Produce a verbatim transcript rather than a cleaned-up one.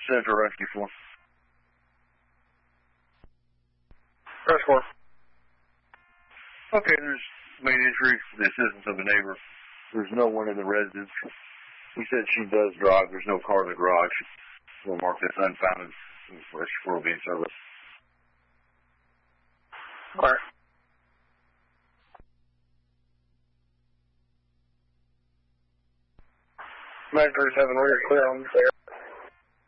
Central Rescue four. Press four. Okay, there's main entry for the assistance of a neighbor. There's no one in the residence. He said she does drive. There's no car in the garage. We'll mark this unfounded. Rescue four will be in service. All right. nine three seven, we're clear on there.